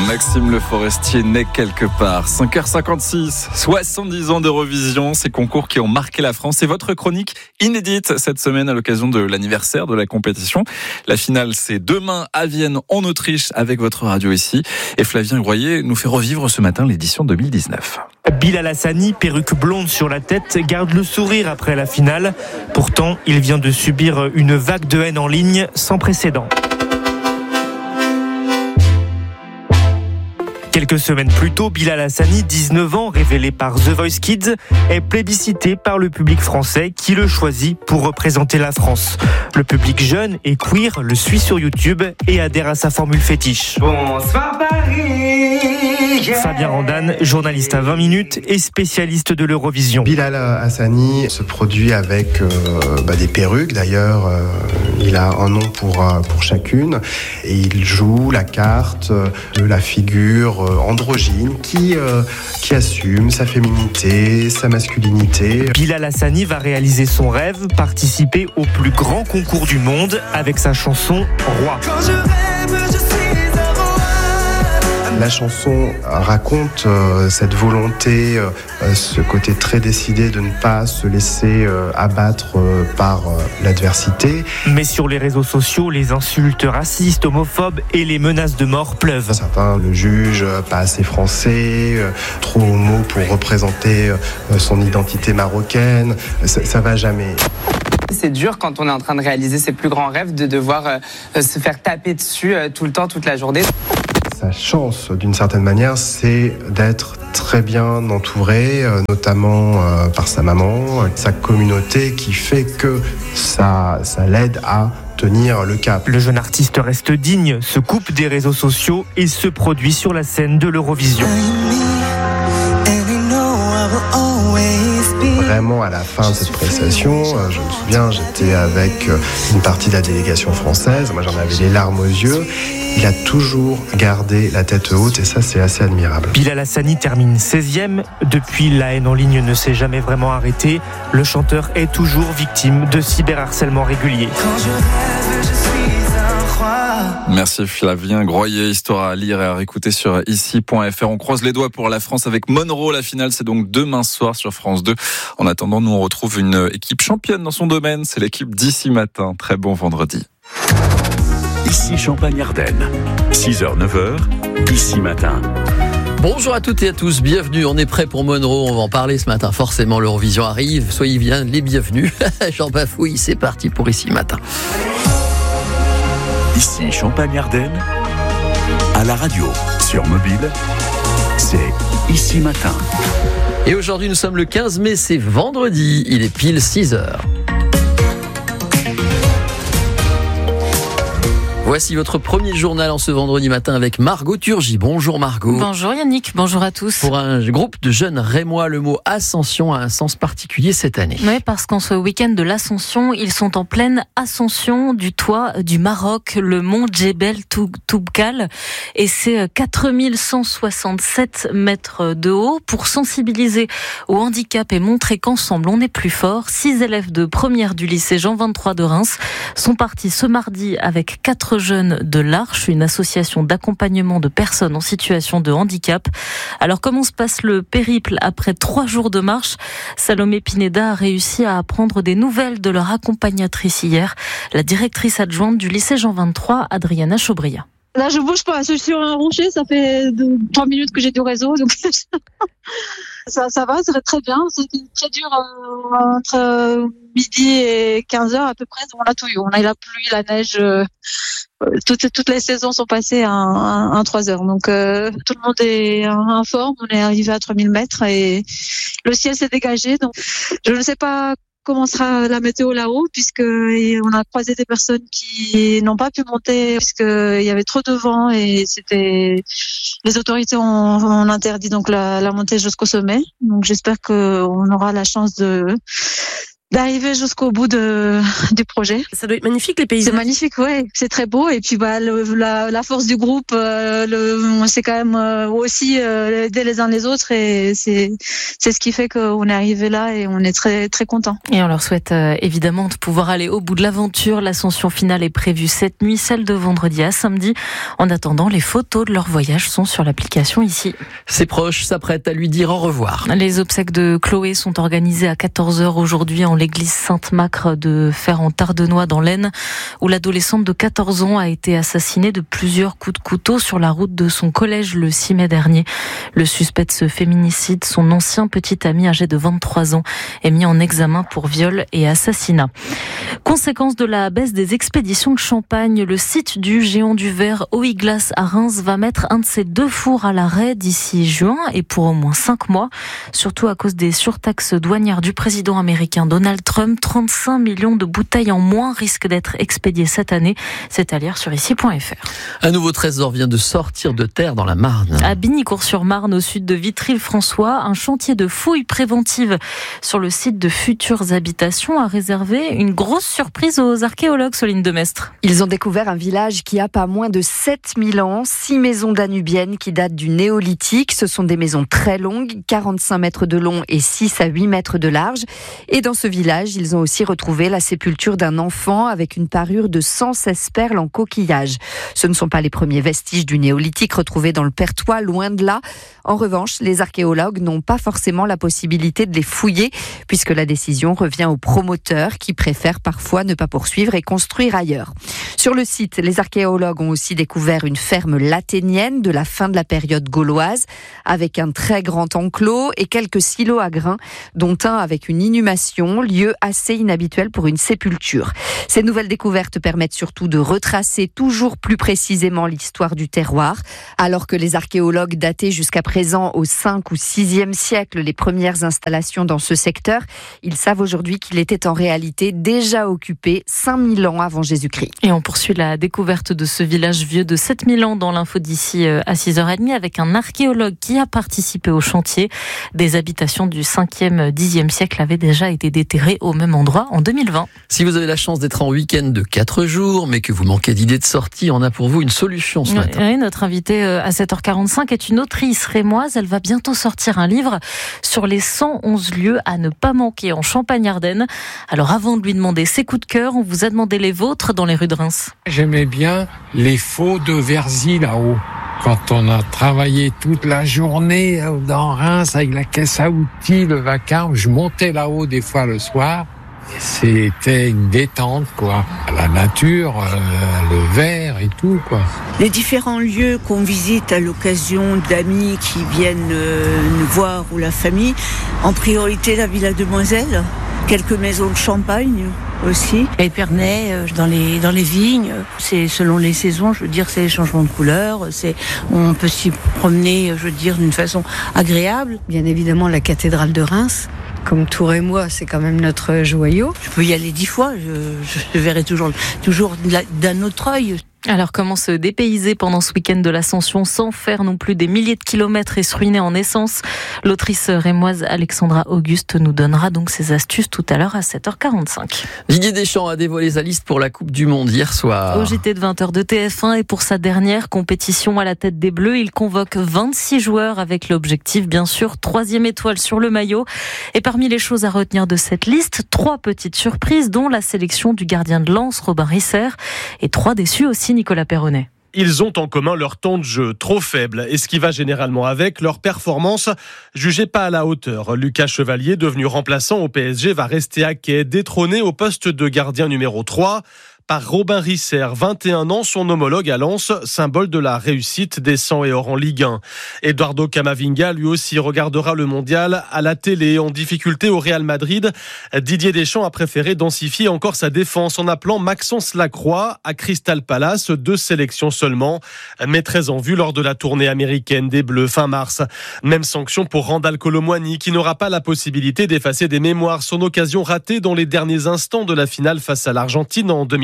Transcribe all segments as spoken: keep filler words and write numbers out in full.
Maxime Le Forestier naît quelque part. cinq heures cinquante-six, soixante-dix ans d'Eurovision, ces concours qui ont marqué la France. Et votre chronique inédite cette semaine à l'occasion de l'anniversaire de la compétition. La finale, c'est demain à Vienne, en Autriche, avec votre radio ici. Et Flavien Groyer nous fait revivre ce matin l'édition deux mille dix-neuf. Bilal Hassani, perruque blonde sur la tête, garde le sourire après la finale. Pourtant, il vient de subir une vague de haine en ligne sans précédent. Quelques semaines plus tôt, Bilal Hassani, dix-neuf ans, révélé par The Voice Kids, est plébiscité par le public français qui le choisit pour représenter la France. Le public jeune et queer le suit sur YouTube et adhère à sa formule fétiche. Bonsoir Paris. Fabien Randan, journaliste à vingt minutes et spécialiste de l'Eurovision. Bilal Hassani se produit avec euh, bah, des perruques d'ailleurs. Euh, il a un nom pour, euh, pour chacune et il joue la carte de la figure androgyne qui, euh, qui assume sa féminité, sa masculinité. Bilal Hassani va réaliser son rêve, participer au plus grand concours du monde avec sa chanson Roi. Quand je rêve, je suis un roi. La chanson raconte euh, cette volonté, euh, ce côté très décidé de ne pas se laisser euh, abattre euh, par euh, l'adversité. Mais sur les réseaux sociaux, les insultes racistes, homophobes et les menaces de mort pleuvent. Certains le jugent pas assez français, euh, trop homo pour représenter euh, son identité marocaine. Ça, ça va jamais. C'est dur quand on est en train de réaliser ses plus grands rêves de devoir euh, se faire taper dessus euh, tout le temps, toute la journée. Sa chance, d'une certaine manière, c'est d'être très bien entouré, euh, notamment euh, par sa maman, sa communauté qui fait que ça, ça l'aide à tenir le cap. Le jeune artiste reste digne, se coupe des réseaux sociaux et se produit sur la scène de l'Eurovision. Vraiment à la fin de cette prestation, je me souviens, j'étais avec une partie de la délégation française, moi j'en avais les larmes aux yeux. Il a toujours gardé la tête haute et ça c'est assez admirable. Bilal Hassani termine seizième. Depuis, la haine en ligne ne s'est jamais vraiment arrêtée. Le chanteur est toujours victime de cyberharcèlement régulier. Quand je rêve, je suis un roi. Merci Flavien Groyer, histoire à lire et à réécouter sur ici point f r. On croise les doigts pour la France avec Monroe. La finale, c'est donc demain soir sur France deux. En attendant, nous on retrouve une équipe championne dans son domaine. C'est l'équipe d'Ici Matin. Très bon vendredi. Ici Champagne-Ardenne, six heures neuf heures, Ici Matin. Bonjour à toutes et à tous, bienvenue, on est prêt pour Monroe, on va en parler ce matin, forcément l'Eurovision arrive, soyez bien les bienvenus. Jean Bafouille, c'est parti pour Ici Matin. Ici Champagne-Ardenne, à la radio, sur mobile, c'est Ici Matin. Et aujourd'hui nous sommes le quinze mai, c'est vendredi, il est pile six heures. Voici votre premier journal en ce vendredi matin avec Margot Turgy. Bonjour Margot. Bonjour Yannick, bonjour à tous. Pour un groupe de jeunes Rémois, le mot ascension a un sens particulier cette année. Oui, parce qu'en ce week-end de l'Ascension, ils sont en pleine ascension du toit du Maroc, le mont Djebel Toubkal. Et c'est quatre mille cent soixante-sept mètres de haut. Pour sensibiliser au handicap et montrer qu'ensemble on est plus fort, six élèves de première du lycée Jean vingt-trois de Reims sont partis ce mardi avec quatre jeunes de l'Arche, une association d'accompagnement de personnes en situation de handicap. Alors comment se passe le périple après trois jours de marche? Salomé Pineda a réussi à apprendre des nouvelles de leur accompagnatrice hier, la directrice adjointe du lycée Jean vingt-trois, Adriana Chaubria. Là, je bouge pas. Je suis sur un rocher. Ça fait trois minutes que j'ai du réseau. Donc ça, ça va, ça va très bien. C'était très dur euh, entre midi et quinze heures à peu près. On a tout eu. On a eu la pluie, la neige. Euh, toutes, toutes les saisons sont passées à, à, à trois heures. Donc euh, tout le monde est en forme. On est arrivé à trois mille mètres et le ciel s'est dégagé. Donc je ne sais pas comment sera la météo là-haut, puisque on a croisé des personnes qui n'ont pas pu monter puisqu'il y avait trop de vent et c'était les autorités ont, ont interdit donc la, la montée jusqu'au sommet. Donc j'espère qu'on aura la chance de d'arriver jusqu'au bout de, du projet. Ça doit être magnifique, les paysages. C'est magnifique, ouais. C'est très beau. Et puis, bah, le, la, la force du groupe, euh, le, c'est quand même euh, aussi euh, aider les uns les autres. Et c'est, c'est ce qui fait qu'on est arrivé là et on est très, très contents. Et on leur souhaite euh, évidemment de pouvoir aller au bout de l'aventure. L'ascension finale est prévue cette nuit, celle de vendredi à samedi. En attendant, les photos de leur voyage sont sur l'application ici. Ses proches s'apprêtent à lui dire au revoir. Les obsèques de Chloé sont organisées à quatorze heures aujourd'hui en l'église Sainte-Macre de Fer-en-Tardenois dans l'Aisne, où l'adolescente de quatorze ans a été assassinée de plusieurs coups de couteau sur la route de son collège le six mai dernier. Le suspect de ce féminicide, son ancien petit ami âgé de vingt-trois ans, est mis en examen pour viol et assassinat. Conséquence de la baisse des expéditions de champagne, le site du Géant du Verre Eau-Glace à Reims va mettre un de ses deux fours à l'arrêt d'ici juin et pour au moins cinq mois, surtout à cause des surtaxes douanières du président américain Donald Trump. trente-cinq millions de bouteilles en moins risquent d'être expédiées cette année. C'est à lire sur ici point f r. Un nouveau trésor vient de sortir de terre dans la Marne. À Bignicourt-sur-Marne, au sud de Vitry-le-François, un chantier de fouilles préventives sur le site de Futures Habitations a réservé une grosse surprise aux archéologues, Soline Demestre. Ils ont découvert un village qui a pas moins de sept mille ans, six maisons danubiennes qui datent du néolithique. Ce sont des maisons très longues, quarante-cinq mètres de long et six à huit mètres de large. Et dans ce village, ils ont aussi retrouvé la sépulture d'un enfant avec une parure de cent seize perles en coquillage. Ce ne sont pas les premiers vestiges du néolithique retrouvés dans le Perthois, loin de là. En revanche, les archéologues n'ont pas forcément la possibilité de les fouiller puisque la décision revient aux promoteurs qui préfèrent parfois ne pas poursuivre et construire ailleurs. Sur le site, les archéologues ont aussi découvert une ferme laténienne de la fin de la période gauloise avec un très grand enclos et quelques silos à grains, dont un avec une inhumation, lieu assez inhabituel pour une sépulture. Ces nouvelles découvertes permettent surtout de retracer toujours plus précisément l'histoire du terroir, alors que les archéologues dataient jusqu'à présent au cinquième ou sixième siècle les premières installations dans ce secteur. Ils savent aujourd'hui qu'il était en réalité déjà occupé cinq mille ans avant Jésus-Christ. Et on poursuit la découverte de ce village vieux de sept mille ans dans l'info d'ici à six heures trente avec un archéologue qui a participé au chantier. Des habitations du cinquième, dixième siècle avaient déjà été déterrées au même endroit en deux mille vingt. Si vous avez la chance d'être en week-end de quatre jours, mais que vous manquez d'idées de sortie, on a pour vous une solution ce matin. Oui, notre invitée à sept heures quarante-cinq est une autrice rémoise. Elle va bientôt sortir un livre sur les cent onze lieux à ne pas manquer en Champagne-Ardenne. Alors avant de lui demander ses coups de cœur, on vous a demandé les vôtres dans les rues de Reims. J'aimais bien les faux de Verzy là-haut. Quand on a travaillé toute la journée dans Reims avec la caisse à outils, le vacarme, je montais là-haut des fois le soir. C'était une détente, quoi. La nature, euh, le verre et tout, quoi. Les différents lieux qu'on visite à l'occasion d'amis qui viennent euh, nous voir ou la famille, en priorité la Villa Demoiselle, quelques maisons de champagne aussi. Épernay, dans les, dans les vignes, c'est selon les saisons, je veux dire, c'est les changements de couleurs, c'est, on peut s'y promener, je veux dire, d'une façon agréable. Bien évidemment, la cathédrale de Reims. Comme Tours et moi, c'est quand même notre joyau. Je peux y aller dix fois, je, je verrai toujours, toujours d'un autre œil. Alors comment se dépayser pendant ce week-end de l'Ascension sans faire non plus des milliers de kilomètres et se ruiner en essence? L'autrice rémoise Alexandra Auguste nous donnera donc ses astuces tout à l'heure à sept heures quarante-cinq. Didier Deschamps a dévoilé sa liste pour la Coupe du Monde hier soir. Au J T de vingt heures de T F un et pour sa dernière compétition à la tête des Bleus, il convoque vingt-six joueurs avec l'objectif bien sûr troisième étoile sur le maillot. Et parmi les choses à retenir de cette liste, trois petites surprises dont la sélection du gardien de Lens Robin Risser et trois déçus aussi Nicolas Perronnet. Ils ont en commun leur temps de jeu trop faible et ce qui va généralement avec, leur performance jugée pas à la hauteur. Lucas Chevalier, devenu remplaçant au P S G, va rester à quai, détrôné au poste de gardien numéro trois par Robin Risser, vingt et un ans, son homologue à Lens, symbole de la réussite des sang et or en Ligue un. Eduardo Camavinga, lui aussi, regardera le mondial à la télé. En difficulté au Real Madrid, Didier Deschamps a préféré densifier encore sa défense en appelant Maxence Lacroix à Crystal Palace, deux sélections seulement, mais très en vue lors de la tournée américaine des Bleus fin mars. Même sanction pour Randal Kolo Muani, qui n'aura pas la possibilité d'effacer des mémoires, son occasion ratée dans les derniers instants de la finale face à l'Argentine en deux mille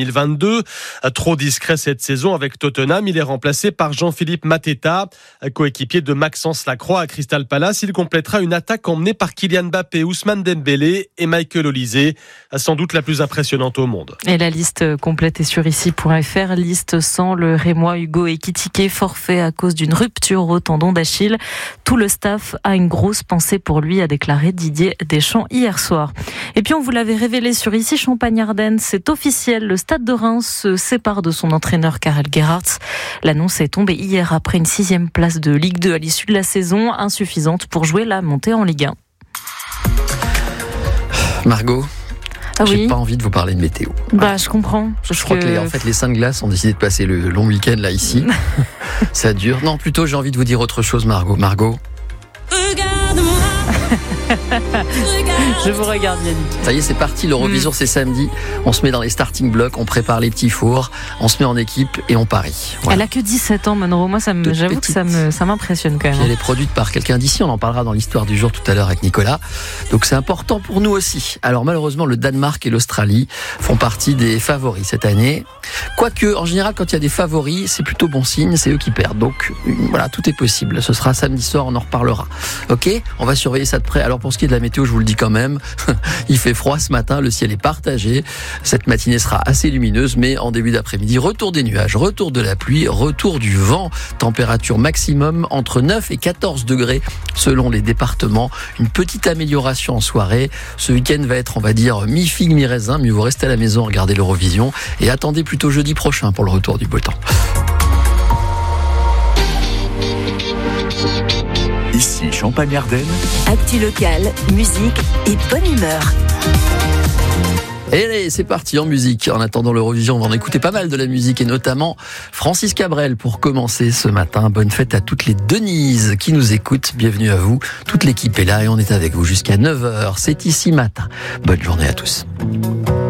mille vingt-deux. Trop discret cette saison avec Tottenham, il est remplacé par Jean-Philippe Mateta, coéquipier de Maxence Lacroix à Crystal Palace. Il complétera une attaque emmenée par Kylian Mbappé, Ousmane Dembélé et Michael Olise, sans doute la plus impressionnante au monde. Et la liste complète est sur ici point f r. Liste sans le Rémois Hugo Ekitike, forfait à cause d'une rupture au tendon d'Achille. Tout le staff a une grosse pensée pour lui, a déclaré Didier Deschamps hier soir. Et puis on vous l'avait révélé sur ici Champagne-Ardenne, c'est officiel, le Stade de Reims se sépare de son entraîneur Karel Gerhardt. L'annonce est tombée hier après une sixième place de Ligue deux à l'issue de la saison, insuffisante pour jouer la montée en Ligue un. Margot, ah j'ai oui. pas envie de vous parler de météo. Bah, je comprends. Je crois que, que les, en fait, les Saints de Glace ont décidé de passer le long week-end là ici. Ça dure. Non, plutôt j'ai envie de vous dire autre chose, Margot. Margot. Je vous regarde, Yannick. Ça y est, c'est parti. L'Eurovision, mmh. c'est samedi. On se met dans les starting blocks, on prépare les petits fours, on se met en équipe et on parie. Voilà. Elle a que dix-sept ans, Monroe. Moi, ça me, j'avoue petite. que ça me, ça m'impressionne quand même. Elle est produite par quelqu'un d'ici. On en parlera dans l'histoire du jour tout à l'heure avec Nicolas. Donc, c'est important pour nous aussi. Alors, malheureusement, le Danemark et l'Australie font partie des favoris cette année. Quoique, en général, quand il y a des favoris, c'est plutôt bon signe. C'est eux qui perdent. Donc, voilà, tout est possible. Ce sera samedi soir. On en reparlera. Ok? On va surveiller ça de près. Alors, pour ce qui est de la météo, je vous le dis quand même. Il fait froid ce matin, le ciel est partagé. Cette matinée sera assez lumineuse, mais en début d'après-midi, retour des nuages, retour de la pluie, retour du vent. Température maximum entre neuf et quatorze degrés selon les départements. Une petite amélioration en soirée. Ce week-end va être, on va dire, mi-figue, mi-raisin. Mieux vaut rester à la maison, regarder l'Eurovision. Et attendez plutôt jeudi prochain pour le retour du beau temps. Ici, Champagne-Ardenne. Actu local, musique et bonne humeur. Et allez, c'est parti en musique. En attendant l'Eurovision, on va en écouter pas mal de la musique et notamment Francis Cabrel pour commencer ce matin. Bonne fête à toutes les Denises qui nous écoutent. Bienvenue à vous. Toute l'équipe est là et on est avec vous jusqu'à neuf heures. C'est ici matin. Bonne journée à tous.